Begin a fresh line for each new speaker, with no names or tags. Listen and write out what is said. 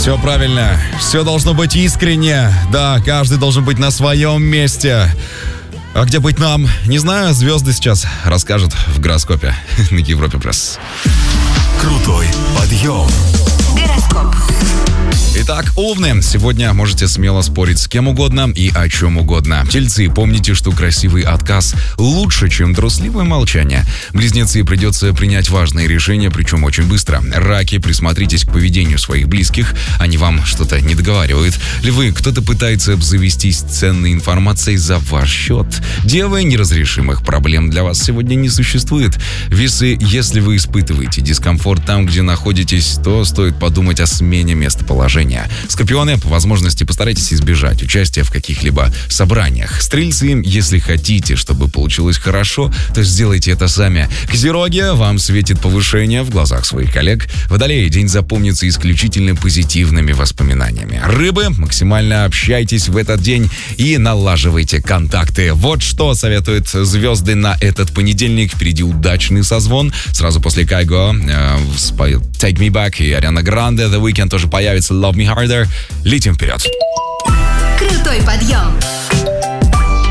Все правильно. Все должно быть искренне. Да, каждый должен быть на своем месте. А где быть нам? Не знаю, звезды сейчас расскажут в гороскопе на Европе Плюс.
Крутой подъем.
Гороскоп.
Итак, овны, сегодня можете смело спорить с кем угодно и о чем угодно. Тельцы, помните, что красивый отказ лучше, чем трусливое молчание. Близнецы, придется принять важные решения, причем очень быстро. Раки, присмотритесь к поведению своих близких, они вам что-то не договаривают. Львы, кто-то пытается обзавестись ценной информацией за ваш счет. Девы, неразрешимых проблем для вас сегодня не существует. Весы, если вы испытываете дискомфорт там, где находитесь, то стоит подумать о смене местоположения. Скорпионы, по возможности постарайтесь избежать участия в каких-либо собраниях. Стрельцы, если хотите, чтобы получилось хорошо, то сделайте это сами. Козероги, вам светит повышение в глазах своих коллег. Водолеи, день запомнится исключительно позитивными воспоминаниями. Рыбы, максимально общайтесь в этот день и налаживайте контакты. Вот что советуют звезды на этот понедельник. Впереди удачный созвон. Сразу после Кайго споет Take Me Back и Ариана Гранде. The Weeknd тоже появится. Love Me Harder. Летим вперед.
Крутой подъем.